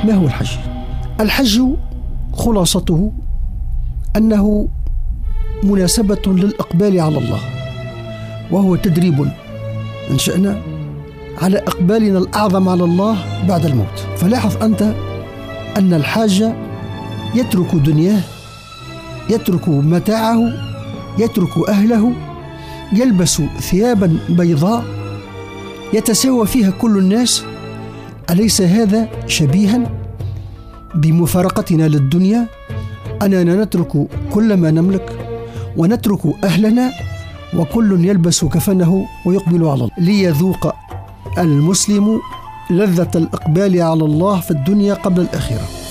ما هو الحج؟ الحج خلاصته أنه مناسبة للإقبال على الله، وهو تدريب إن شئنا على إقبالنا الأعظم على الله بعد الموت. فلاحظ أنت أن الحاج يترك دنياه، يترك متاعه، يترك أهله، يلبس ثيابا بيضاء يتساوى فيها كل الناس. أليس هذا شبيها بمفارقتنا للدنيا، أننا نترك كل ما نملك ونترك أهلنا وكل يلبس كفنه ويقبل على الله، ليذوق المسلم لذة الإقبال على الله في الدنيا قبل الآخرة.